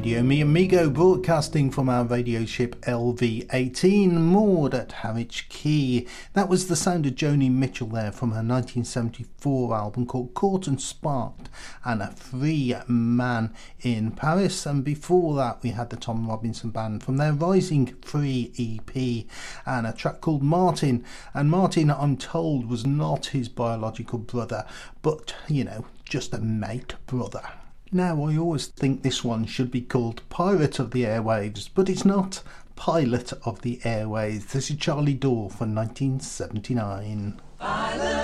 Radio Mi Amigo, broadcasting from our radio ship LV-18, moored at Harwich Quay. That was the sound of Joni Mitchell there from her 1974 album called Caught and Sparked and A Free Man in Paris. And before that we had the Tom Robinson Band from their Rising Free EP and a track called Martin. And Martin, I'm told, was not his biological brother, but, you know, just a mate brother. Now, I always think this one should be called Pirate of the Airwaves, but it's not. Pilot of the Airwaves. This is Charlie Dore from 1979.